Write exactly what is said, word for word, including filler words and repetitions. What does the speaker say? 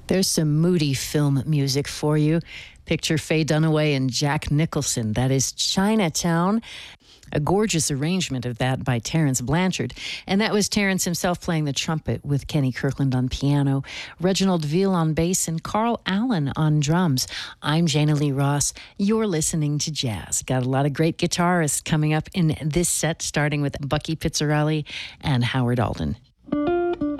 There's some moody film music for you. Picture Faye Dunaway and Jack Nicholson. That is Chinatown. A gorgeous arrangement of that by Terence Blanchard. And that was Terence himself playing the trumpet with Kenny Kirkland on piano, Reginald Veal on bass, and Carl Allen on drums. I'm Jana Lee Ross. You're listening to Jazz. Got a lot of great guitarists coming up in this set, starting with Bucky Pizzarelli and Howard Alden.